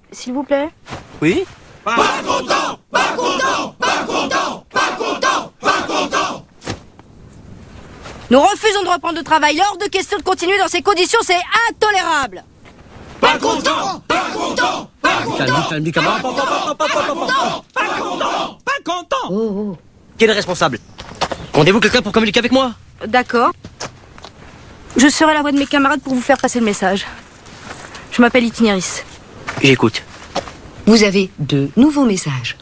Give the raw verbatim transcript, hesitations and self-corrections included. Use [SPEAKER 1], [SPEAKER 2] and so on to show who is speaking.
[SPEAKER 1] s'il vous plaît.
[SPEAKER 2] Oui?
[SPEAKER 3] Pas content! Pas content! Pas content! Pas content! Pas content!
[SPEAKER 1] Nous refusons de reprendre le travail. Hors de question de continuer dans ces conditions, c'est intolérable.
[SPEAKER 3] Pas content! Pas content! Pas content!
[SPEAKER 2] Calme, calme, calme.
[SPEAKER 3] Pas content! Pas content! Pas content! Pas content!
[SPEAKER 2] Oh, oh. Qui est le responsable? Rendez-vous quelqu'un pour communiquer avec moi?
[SPEAKER 1] D'accord. Je serai la voix de mes camarades pour vous faire passer le message. Je m'appelle Itinéris.
[SPEAKER 2] J'écoute.
[SPEAKER 4] Vous avez deux nouveaux messages.